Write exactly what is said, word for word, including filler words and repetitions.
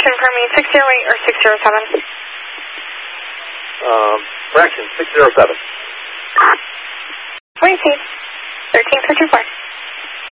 correction for me, six zero eight or six zero seven? Um, correction, six zero seven. Wait, please.